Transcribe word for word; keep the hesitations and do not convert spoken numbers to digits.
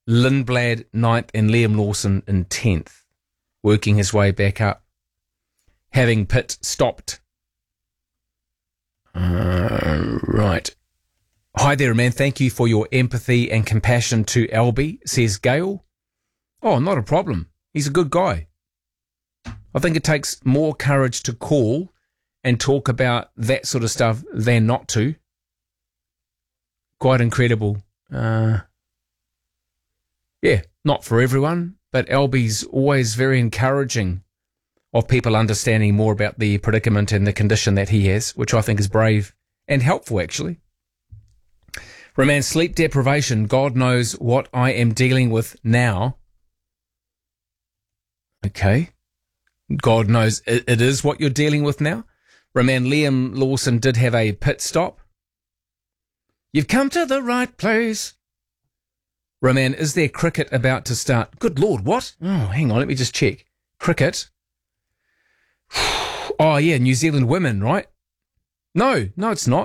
Lindblad ninth and Liam Lawson in tenth, working his way back up, having pit stopped. Uh, right. Hi there, man. Thank you for your empathy and compassion to Albie, says Gail. Oh, not a problem. He's a good guy. I think it takes more courage to call and talk about that sort of stuff than not to. Quite incredible. Uh, yeah, not for everyone, but Albie's always very encouraging of people understanding more about the predicament and the condition that he has, which I think is brave and helpful, actually. Roman, sleep deprivation. God knows what I am dealing with now. Okay. God knows it, it is what you're dealing with now. Roman, Liam Lawson did have a pit stop. You've come to the right place. Roman, is there cricket about to start? Good Lord, what? Oh, hang on, let me just check. Cricket? Oh, yeah, New Zealand women, right? No, no, it's not.